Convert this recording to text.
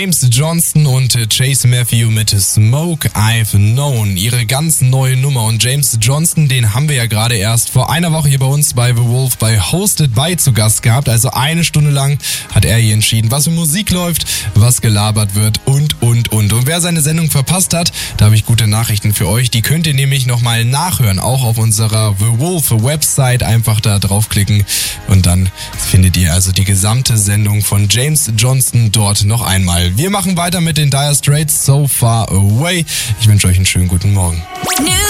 James Johnston und Chase Matthew mit Smoke I've Known. Ihre ganz neue Nummer. Und James Johnston, den haben wir ja gerade erst vor einer Woche hier bei uns bei The Wolf bei Hosted By zu Gast gehabt. Also eine Stunde lang hat er hier entschieden, was für Musik läuft, was gelabert wird und. Und wer seine Sendung verpasst hat, da habe ich gute Nachrichten für euch. Die könnt ihr nämlich nochmal nachhören, auch auf unserer The Wolf Website. Einfach da draufklicken und dann findet ihr also die gesamte Sendung von James Johnston dort noch einmal. Wir machen weiter mit den Dire Straits, So Far Away. Ich wünsche euch einen schönen guten Morgen.